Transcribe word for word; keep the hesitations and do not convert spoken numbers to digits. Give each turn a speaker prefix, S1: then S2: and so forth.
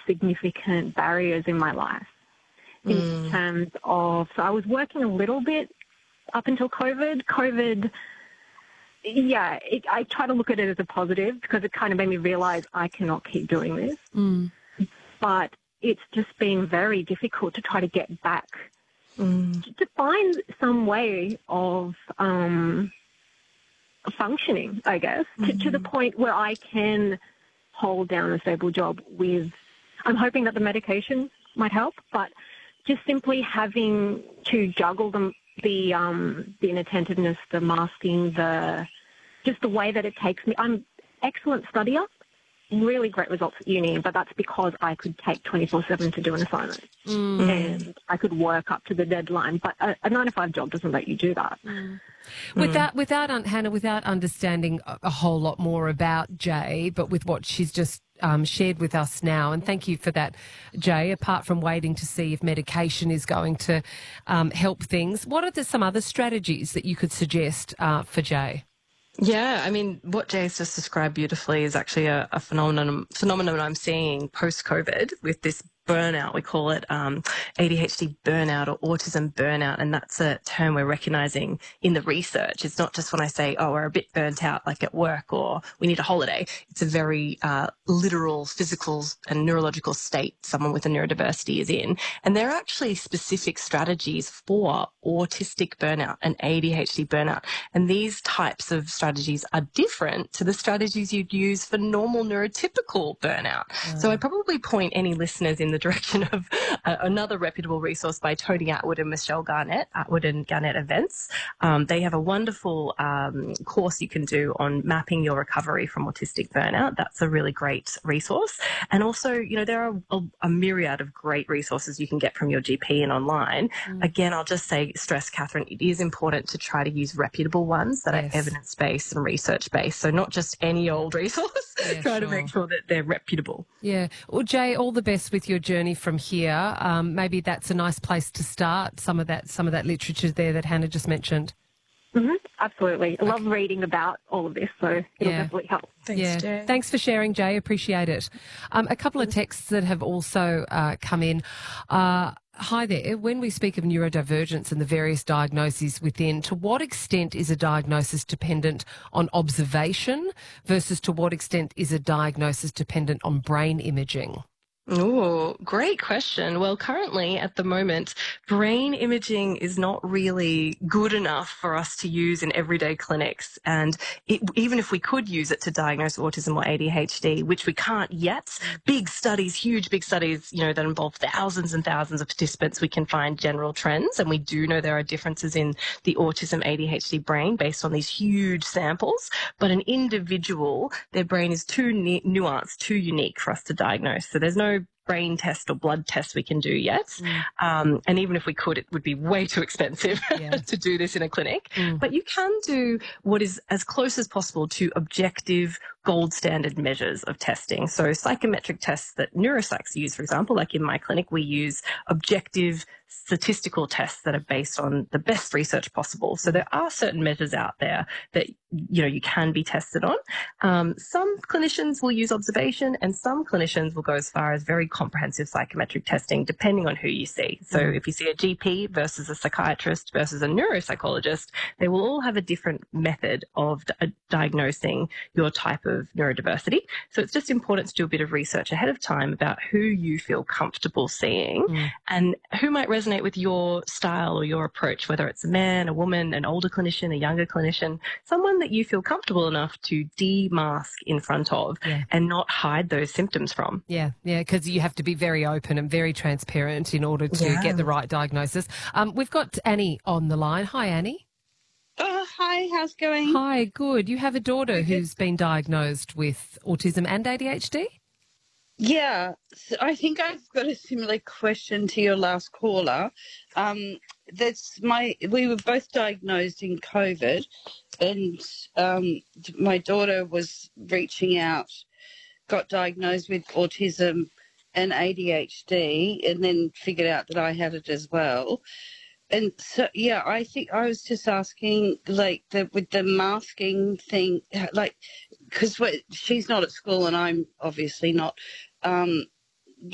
S1: significant barriers in my life in
S2: Mm.
S1: terms of, so I was working a little bit up until COVID. COVID, yeah, it, I try to look at it as a positive because it kind of made me realize I cannot keep doing this.
S2: Mm.
S1: But it's just been very difficult to try to get back,
S2: Mm.
S1: to, to find some way of um, functioning, I guess,
S2: Mm.
S1: to, to the point where I can hold down a stable job with, I'm hoping that the medication might help, but just simply having to juggle the, the, um, the inattentiveness, the masking, the, just the way that it takes me. I'm excellent studier, really great results at uni, but that's because I could take twenty-four seven to do an assignment.
S2: Mm.
S1: And I could work up to the deadline. But a, a nine to five job doesn't let you do that.
S2: Mm. Without, without um, Hannah, without understanding a, a whole lot more about Jay, but with what she's just um, shared with us now, and thank you for that, Jay, apart from waiting to see if medication is going to um, help things, what are the, some other strategies that you could suggest uh, for Jay?
S3: Yeah, I mean, what Jay's just described beautifully is actually a, a phenomenon phenomenon I'm seeing post-COVID with this burnout. We call it um, A D H D burnout or autism burnout, and that's a term we're recognizing in the research. It's not just when I say, oh, we're a bit burnt out, like at work, or we need a holiday. It's a very uh, literal, physical and neurological state someone with a neurodiversity is in. And there are actually specific strategies for autistic burnout and A D H D burnout. And these types of strategies are different to the strategies you'd use for normal neurotypical burnout.
S2: Mm.
S3: So I'd probably point any listeners in the direction of uh, another reputable resource by Tony Atwood and Michelle Garnett, Atwood and Garnett Events. Um, they have a wonderful um, course you can do on mapping your recovery from autistic burnout. That's a really great resource. And also, you know, there are a, a myriad of great resources you can get from your G P and online.
S2: Mm.
S3: Again, I'll just say, stress, Catherine, it is important to try to use reputable ones that
S2: Yes.
S3: are evidence-based and research-based. So not just any old resource.
S2: Yeah,
S3: try to
S2: sure.
S3: make sure that they're reputable.
S2: Yeah. Well, Jay, all the best with your journey from here. Um, maybe that's a nice place to start. Some of that, some of that literature there that Hannah just mentioned.
S1: Mm-hmm, absolutely. I love reading about all of this, so it'll
S2: Yeah.
S1: definitely help.
S3: Thanks,
S2: yeah.
S3: Jay.
S2: Thanks for sharing, Jay. Appreciate it. Um, a couple of texts that have also uh, come in. Uh, hi there. When we speak of neurodivergence and the various diagnoses within, to what extent is a diagnosis dependent on observation versus to what extent is a diagnosis dependent on brain imaging?
S3: Oh, great question. Well, currently at the moment, brain imaging is not really good enough for us to use in everyday clinics. And it, even if we could use it to diagnose autism or A D H D, which we can't yet, big studies, huge big studies, you know, that involve thousands and thousands of participants, we can find general trends. And we do know there are differences in the autism A D H D brain based on these huge samples. But an individual, their brain is too nu- nuanced, too unique for us to diagnose. So there's no brain test or blood test we can do yet.
S2: Mm.
S3: Um, and even if we could, it would be way too expensive
S2: Yeah.
S3: to do this in a clinic.
S2: Mm.
S3: But you can do what is as close as possible to objective gold standard measures of testing. So psychometric tests that neuropsychs use, for example, like in my clinic, we use objective statistical tests that are based on the best research possible. So there are certain measures out there that, you know, you can be tested on. Um, some clinicians will use observation and some clinicians will go as far as very comprehensive psychometric testing, depending on who you see. So
S2: Mm.
S3: if you see a G P versus a psychiatrist versus a neuropsychologist, they will all have a different method of di- diagnosing your type of neurodiversity. So it's just important to do a bit of research ahead of time about who you feel comfortable seeing
S2: Mm.
S3: and who might resonate with your style or your approach, whether it's a man, a woman, an older clinician, a younger clinician, someone that you feel comfortable enough to de-mask in front of
S2: Yeah.
S3: and not hide those symptoms from.
S2: Yeah, yeah, because you have to be very open and very transparent in order to
S3: Yeah.
S2: get the right diagnosis. Um, we've got Annie on the line. Hi, Annie.
S4: Oh, hi, how's it going?
S2: Hi, good. You have a daughter who's been diagnosed with autism and A D H D?
S4: Yeah, so I think I've got a similar question to your last caller. Um, that's my. We were both diagnosed in COVID, and um, my daughter was reaching out, got diagnosed with autism and A D H D, and then figured out that I had it as well. And so, yeah, I think I was just asking, like, the, with the masking thing, like, because she's not at school and I'm obviously not. Um,